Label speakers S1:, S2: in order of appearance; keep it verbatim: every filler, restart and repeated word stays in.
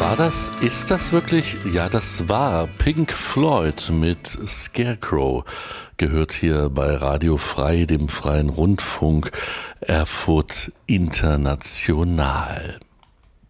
S1: War das, ist das wirklich? Ja, das war Pink Floyd mit Scarecrow. Gehört hier bei Radio Frei, dem freien Rundfunk Erfurt International.